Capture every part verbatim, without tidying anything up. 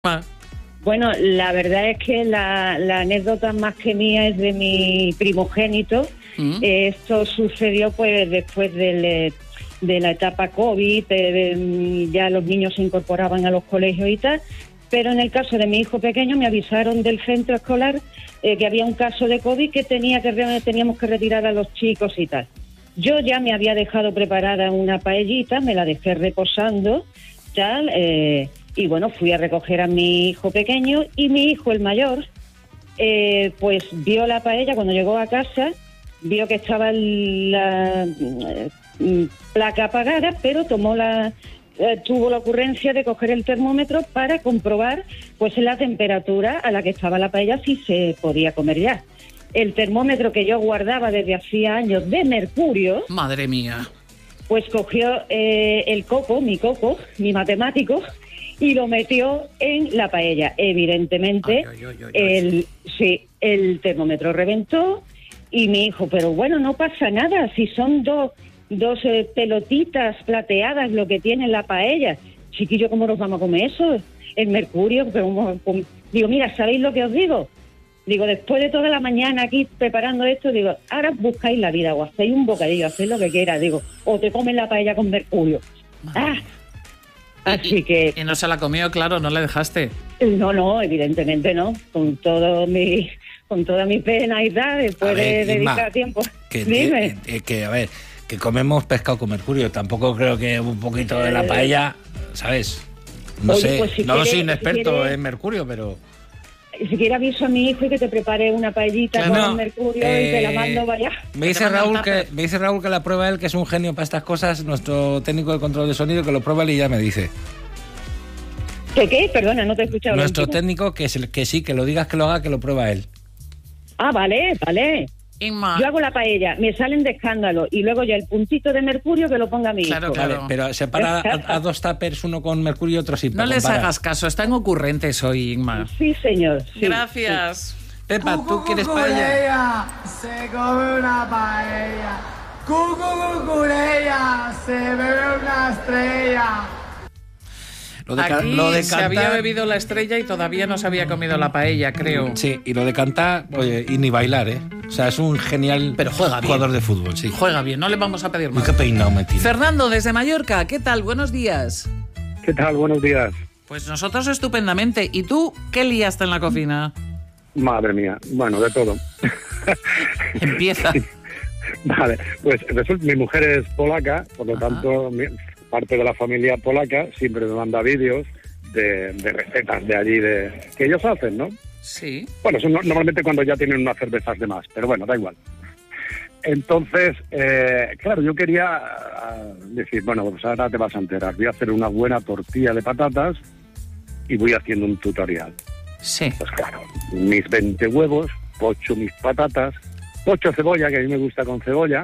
Ah. Bueno, la verdad es que la, la anécdota más que mía es de mi primogénito. Mm. Esto sucedió pues después del, de la etapa COVID, de, de, ya los niños se incorporaban a los colegios y tal, pero en el caso de mi hijo pequeño me avisaron del centro escolar eh, que había un caso de COVID que tenía que teníamos que retirar a los chicos y tal. Yo ya me había dejado preparada una paellita, me la dejé reposando, tal, eh, y bueno, fui a recoger a mi hijo pequeño y mi hijo, el mayor, eh, pues vio la paella cuando llegó a casa, vio que estaba la eh, placa apagada, pero tomó la eh, tuvo la ocurrencia de coger el termómetro para comprobar pues la temperatura a la que estaba la paella, si se podía comer ya. El termómetro que yo guardaba desde hacía años de mercurio... Madre mía. Pues cogió eh, el coco, mi coco, mi matemático, y lo metió en la paella. Evidentemente, ay, ay, ay, ay, el, sí, el termómetro reventó y mi hijo, pero bueno, no pasa nada, si son dos, dos eh, pelotitas plateadas lo que tiene la paella. Chiquillo, ¿cómo nos vamos a comer eso? El mercurio, pero, digo, mira, ¿sabéis lo que os digo? Digo, después de toda la mañana aquí preparando esto, digo, ahora buscáis la vida, o hacéis un bocadillo, hacéis lo que quieras, digo, o te comes la paella con mercurio. Ah, así que... Y no se la comió, claro, no le dejaste. No, no, evidentemente no, con todo mi, con toda mi pena y tal, después ver, de dedicar Inma, tiempo. Que, Dime. Que, que, a ver, que comemos pescado con mercurio, tampoco creo que un poquito de la paella, ¿sabes? No Oye, sé, pues si no quiere, soy un experto si quiere... en mercurio, pero... Si quiere aviso a mi hijo y que te prepare una paellita claro, con no, mercurio eh, y te la mando vaya. Me dice Raúl que me dice Raúl que la prueba él, que es un genio para estas cosas, nuestro técnico de control de sonido, que lo prueba él y ya me dice. ¿Qué qué? Perdona, no te he escuchado. Nuestro técnico que es el que sí, que lo digas que lo haga, que lo prueba él. Ah, vale, vale. Inma. Yo hago la paella, me salen de escándalo y luego ya el puntito de mercurio que lo ponga mi claro, hijo. Claro, vale, pero separa a, a dos tuppers, uno con mercurio y otro sin. No les hagas caso, están ocurrentes hoy, Inma. Sí, señor. Sí, Gracias. Sí. Pepa, ¿tú quieres paella? Se come una paella. Cucucucureya, se bebe una estrella. Lo de, Aquí lo de cantar... se había bebido la estrella y todavía no se había comido la paella, creo. Sí, y lo de cantar, oye, y ni bailar, ¿eh? O sea, es un genial Pero juega jugador bien. de fútbol, sí. Juega bien, no le vamos a pedir más. Y qué peinado me tiene. Fernando, desde Mallorca, ¿qué tal? Buenos días. ¿Qué tal? Buenos días. Pues nosotros estupendamente. ¿Y tú qué liaste en la cocina? Madre mía, bueno, de todo. Empieza. Vale, pues resulta, mi mujer es polaca, por lo Ajá. tanto... Mi, parte de la familia polaca siempre me manda vídeos de, de recetas de allí de que ellos hacen, ¿no? Sí. Bueno, son no, normalmente cuando ya tienen unas cervezas de más, pero bueno, da igual. Entonces, eh, claro, yo quería uh, decir, bueno, pues ahora te vas a enterar. Voy a hacer una buena tortilla de patatas y voy haciendo un tutorial. Sí. Pues claro, mis veinte huevos, pocho mis patatas, pocho cebolla, que a mí me gusta con cebolla.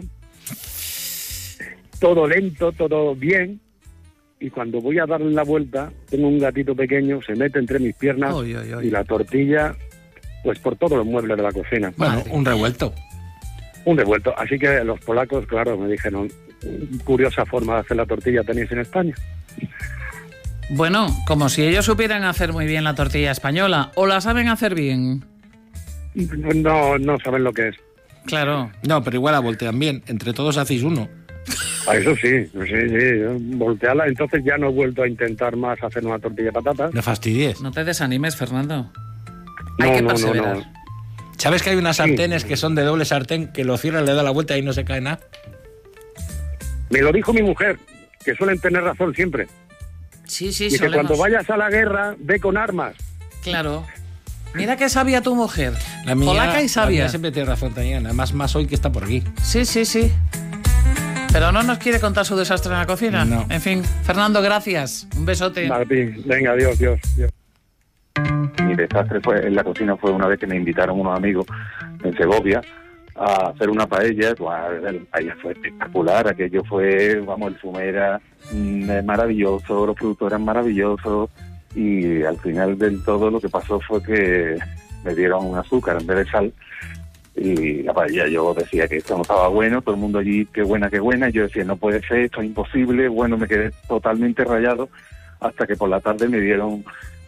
Todo lento, todo bien, y cuando voy a darle la vuelta, tengo un gatito pequeño, se mete entre mis piernas oy, oy, oy. y la tortilla, pues por todos los muebles de la cocina. Bueno, un revuelto. Un revuelto. Así que los polacos, claro, me dijeron, curiosa forma de hacer la tortilla tenéis en España. Bueno, como si ellos supieran hacer muy bien la tortilla española, ¿o la saben hacer bien? No, no saben lo que es. Claro. No, pero igual la voltean bien, entre todos hacéis uno. Ah, eso sí, sí, sí, voltearla. Entonces ya no he vuelto a intentar más hacer una tortilla de patatas. No fastidies. No te desanimes, Fernando. No, hay que no, perseverar. No, no. ¿Sabes que hay unas sartenes sí. que son de doble sartén, que lo cierran, le da la vuelta y no se cae nada? Me lo dijo mi mujer, que suelen tener razón siempre. Sí, sí, y que solemos. cuando vayas a la guerra, ve con armas. Claro. Mira qué sabia tu mujer. La mía, polaca y sabia. La mía siempre tiene razón, Tatiana. Además, más hoy que está por aquí. Sí, sí, sí. Pero no nos quiere contar su desastre en la cocina. No. En fin, Fernando, gracias. Un besote. Martín, venga, adiós, Dios, Dios. Mi desastre fue en la cocina fue una vez que me invitaron unos amigos en Segovia a hacer una paella. La paella fue espectacular, aquello fue, vamos, el zumo era mm, maravilloso, los productos eran maravillosos y al final del todo lo que pasó fue que me dieron un azúcar en vez de sal. Y la paella, yo decía que esto no estaba bueno, todo el mundo allí, qué buena, qué buena, y yo decía, no puede ser, esto es imposible, bueno, me quedé totalmente rayado, hasta que por la tarde me dieron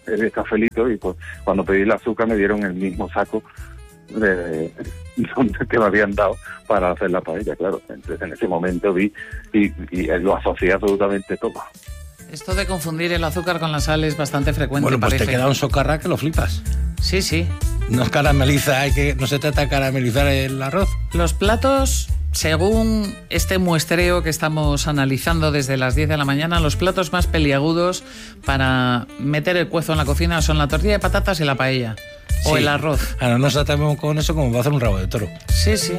el cafelito y pues cuando pedí el azúcar me dieron el mismo saco de, donde que me habían dado para hacer la paella, claro. Entonces en ese momento vi y, y lo asocié absolutamente todo. Esto de confundir el azúcar con la sal es bastante frecuente. Bueno, pues parece. te queda un socarrá que lo flipas. Sí, sí. No es carameliza, hay que, no se trata de caramelizar el arroz. Los platos, según este muestreo que estamos analizando desde las diez de la mañana, los platos más peliagudos para meter el cuezo en la cocina son la tortilla de patatas y la paella. O Sí. el arroz. Ahora nos atamos con eso como va a hacer un rabo de toro. Sí, sí.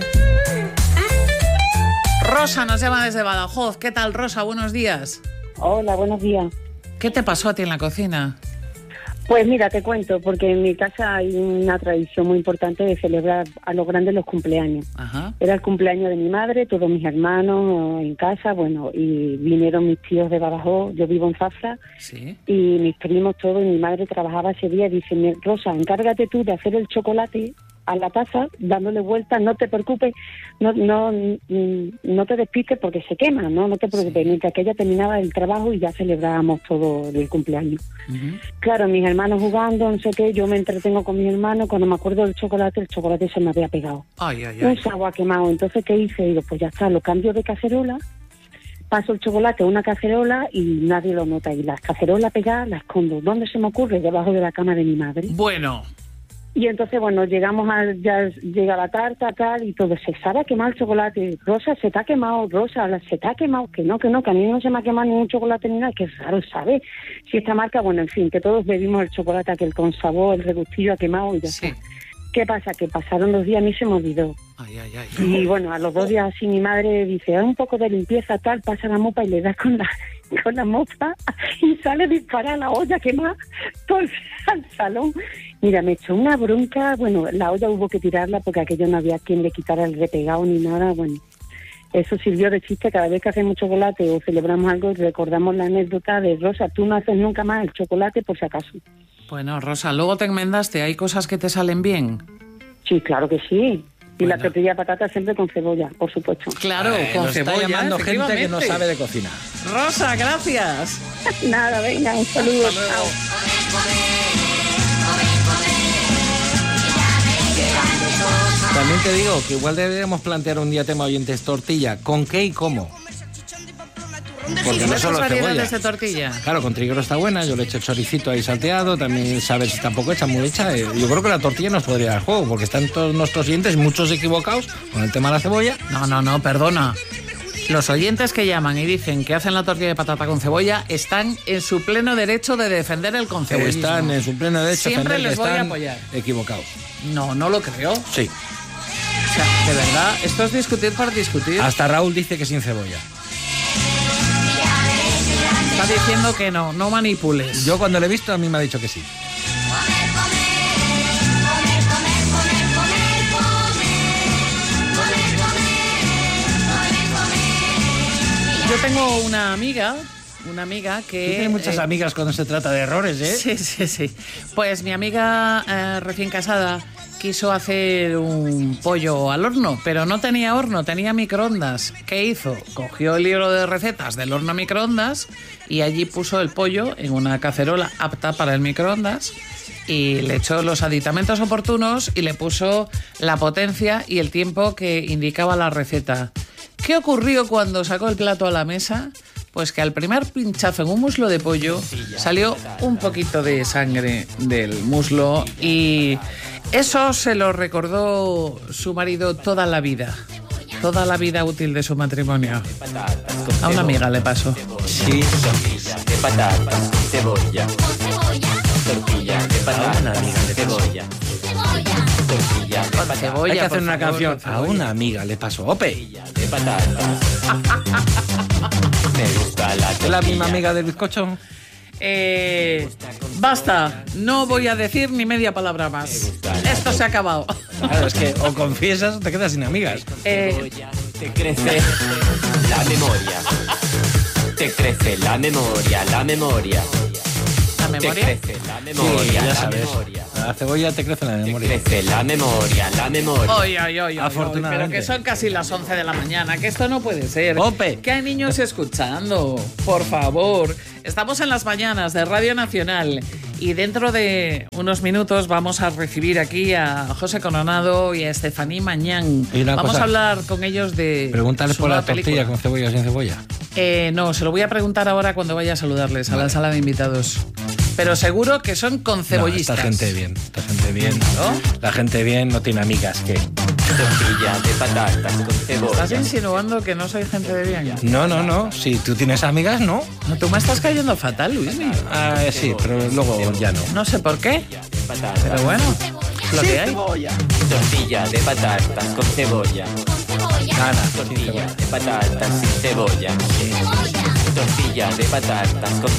Rosa nos llama desde Badajoz. ¿Qué tal, Rosa? Buenos días. Hola, buenos días. ¿Qué te pasó a ti en la cocina? Pues mira, te cuento, porque en mi casa hay una tradición muy importante de celebrar a los grandes los cumpleaños. Ajá. Era el cumpleaños de mi madre, todos mis hermanos en casa, bueno, y vinieron mis tíos de Badajoz, yo vivo en Zafra, Sí. y mis primos todos, y mi madre trabajaba ese día, y dice, Rosa, encárgate tú de hacer el chocolate a la taza, dándole vueltas, no te preocupes, no no no te despistes porque se quema, no no te preocupes, Sí. mientras que ella terminaba el trabajo y ya celebrábamos todo el cumpleaños. Uh-huh. Claro, mis hermanos jugando, no sé qué, yo me entretengo con mis hermanos, cuando me acuerdo del chocolate, el chocolate se me había pegado. Ay, ay, Un ay. sabor quemado. Entonces, ¿qué hice? Digo, pues ya está, lo cambio de cacerola, paso el chocolate a una cacerola y nadie lo nota. Y las cacerolas pegadas las escondo. ¿Dónde se me ocurre? Debajo de la cama de mi madre. Bueno, Y entonces, bueno, llegamos a, ya llega la tarta, tal, y todo, se sabe quemar el chocolate. Rosa, se te ha quemado, Rosa, la- se te ha quemado, que no, que no, que a mí no se me ha quemado ningún chocolate ni nada, que es raro, ¿sabes? Si esta marca, bueno, en fin, que todos bebimos el chocolate aquel con sabor, el regustillo ha quemado y ya sí. está. ¿Qué pasa? Que pasaron los días, a mí se me olvidó. Ay, ay, ay. Y bueno, a los dos días así mi madre dice, haz un poco de limpieza, tal, pasa la mopa y le das con la con la mopa y sale disparada la olla quemada todo el- al salón. Mira, me echó una bronca, bueno, la olla hubo que tirarla porque aquello no había quien le quitara el repegado ni nada, bueno. Eso sirvió de chiste cada vez que hacemos chocolate o celebramos algo y recordamos la anécdota de Rosa, tú no haces nunca más el chocolate por si acaso. Bueno, Rosa, luego te enmendaste. ¿Hay cosas que te salen bien? Sí, claro que sí. Y Bueno. la tortilla de patata siempre con cebolla, por supuesto. Claro, Eh, con nos está cebolla, llamando gente que no efectivamente. sabe de cocinar. Rosa, gracias. Nada, venga, un saludo. Hasta luego. Chao. También te digo que igual deberíamos plantear un día tema oyentes tortilla. ¿Con qué y cómo? Porque no ¿Tienes solo cebolla. variedades de tortilla? Claro, con triguero está buena, yo le echo choricito ahí salteado, también sabes si tampoco hecha muy hecha. eh, Yo creo que la tortilla nos podría dar juego, porque están todos nuestros oyentes, muchos equivocados con el tema de la cebolla. No, no, no, perdona. Los oyentes que llaman y dicen que hacen la tortilla de patata con cebolla están en su pleno derecho de defender el concebollismo. Están en su pleno derecho de Siempre defender les que voy a están apoyar. equivocados. No, no lo creo. Sí. O sea, de verdad, esto es discutir por discutir. Hasta Raúl dice que sin cebolla. Está diciendo que no, no manipules. Yo cuando le he visto a mí me ha dicho que sí. Yo tengo una amiga, una amiga que... Tú tienes muchas eh, amigas cuando se trata de errores, ¿eh? Sí, sí, sí. Pues mi amiga eh, recién casada quiso hacer un pollo al horno, pero no tenía horno, tenía microondas. ¿Qué hizo? Cogió el libro de recetas del horno a microondas y allí puso el pollo en una cacerola apta para el microondas y le echó los aditamentos oportunos y le puso la potencia y el tiempo que indicaba la receta. ¿Qué ocurrió cuando sacó el plato a la mesa? Pues que al primer pinchazo en un muslo de pollo salió un poquito de sangre del muslo y eso se lo recordó su marido toda la vida, toda la vida útil de su matrimonio. A una amiga le pasó. Sí. Tortilla de patatas, cebolla. Tortilla de patatas, cebolla. Tortilla de patatas, Cebolla, Hay que hacer por una favor, canción. con A cebolla. una amiga le pasó. Ope. de patatas. Me gusta la ¿Es la misma tortilla. amiga del bizcocho? Eh, basta, no voy a decir ni media palabra más. Esto se ha acabado. Claro, es que o confiesas o te quedas sin amigas. Eh, Te crece la memoria. Te crece la memoria, la memoria. la memoria? Te crece la memoria, Sí, ya la sabes. memoria. La cebolla te crece en la Te memoria. crece la memoria, la memoria. Oy, oy, oy, oy, Afortunadamente. pero que son casi las once de la mañana, que esto no puede ser. Ope. Que hay niños escuchando, por favor. Estamos en las mañanas de Radio Nacional y dentro de unos minutos vamos a recibir aquí a José Coronado y a Estefaní Mañán. Y una Vamos cosa, a hablar con ellos de Pregúntale su por la nueva tortilla película. con cebolla o sin cebolla. Eh, no, se lo voy a preguntar ahora cuando vaya a saludarles a la sala de invitados. Pero seguro que son con cebollistas. No, esta gente bien, esta gente bien. ¿No? La gente bien no tiene amigas que... Tortilla de patatas con ¿Estás cebolla. insinuando que no soy gente de bien? No, no, no. Si tú tienes amigas, no. No, tú me estás cayendo fatal, Luis. Ah, sí, pero luego ya no. No sé por qué, De patatas. pero bueno, lo que hay. Tortilla de patatas con cebolla. Nada, sin Tortilla cebolla. de patatas sin cebolla. Tortilla de patatas con